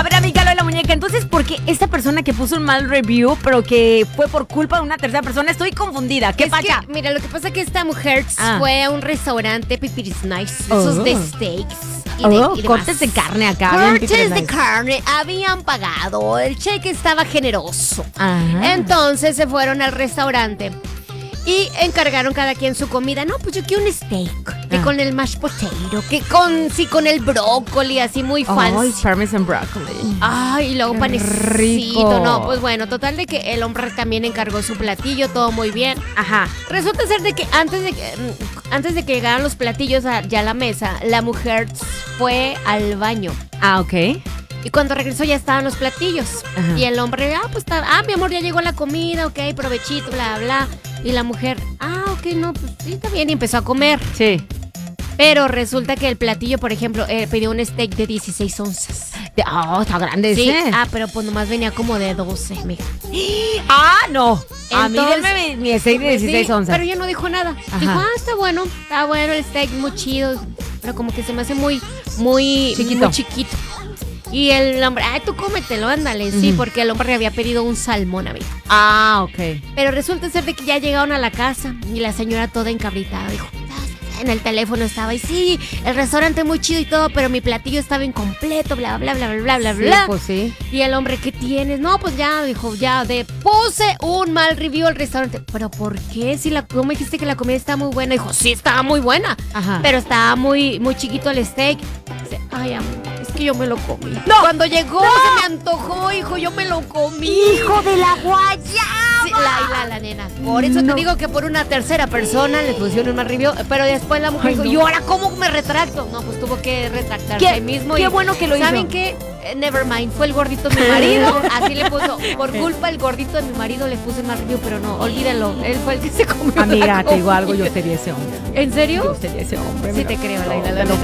ver, amiga, lo de la muñeca. Entonces, ¿por qué esta persona que puso un mal review, pero que fue por culpa de una tercera persona? Estoy confundida. ¿Qué pasa? Mira, lo que pasa es que esta mujer fue a un restaurante Pipiris Nice, esos de steaks. Y cortes de carne acá. Cortes de carne habían pagado. El cheque estaba generoso. Ajá. Entonces se fueron al restaurante y encargaron cada quien su comida. No, pues yo quiero un steak. Que con el mashed potato. Que con el brócoli, así muy fancy. Ay, parmesan broccoli. Ay, y luego Qué panecito. rico. No, pues bueno, total de que el hombre también encargó su platillo, todo muy bien. Ajá. Resulta ser de que antes de que llegaran los platillos ya a la mesa, la mujer fue al baño. Ah, ok. Y cuando regresó ya estaban los platillos. Ajá. Y el hombre, mi amor, ya llegó la comida, ok, provechito, bla, bla. Y la mujer, ok, no, pues sí, está bien. Y empezó a comer. Sí. Pero resulta que el platillo, por ejemplo, pidió un steak de 16 onzas. Está grande Sí, ese. pero pues nomás venía como de 12, mija. No. A mí Entonces, denme mi steak de 16 sí, onzas. Pero ella no dijo nada. Ajá. Dijo, está bueno el steak, muy chido. Pero como que se me hace muy Chiquito. muy chiquito. Y el hombre, tú cómetelo, ándale. Sí, porque el hombre había pedido un salmón, amiga. Ok. Pero resulta ser de que ya llegaron a la casa y la señora toda encabritada dijo, en el teléfono estaba y sí, el restaurante muy chido y todo, pero mi platillo estaba incompleto, bla, bla, bla, bla, bla, Sí, bla. pues sí. Y el hombre, ¿qué tienes? No, pues ya, dijo, puse un mal review al restaurante. ¿Pero por qué? Si tú me dijiste que la comida estaba muy buena. Dijo, sí, estaba muy buena. Ajá. Pero estaba muy, muy chiquito el steak. Dice, ay, amor, es que yo me lo comí. ¡No! Cuando llegó, se me antojó, hijo, yo me lo comí. ¡Hijo de la guayaba! Sí, la nena. Por eso te digo que por una tercera persona le pusieron un mal review. Pero después la mujer dijo, ¿y ahora cómo me retracto? No, pues tuvo que retractarse ahí mismo. Qué bueno que lo hizo. ¿Saben qué? Never mind, fue el gordito de mi marido. Así le puso, por culpa el gordito de mi marido le puse mal review, pero no, olvídalo. Él fue el que se comió. Amiga, la te digo algo, comida. yo sería ese hombre. ¿En serio? Yo sería ese hombre. Sí mira. te creo, No, Laila, la te lo neta,